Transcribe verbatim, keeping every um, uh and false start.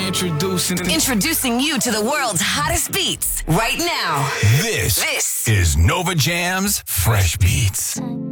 Introducing. Introducing you to the world's hottest beats right now. This, This is Nova Jam's Fresh Beats.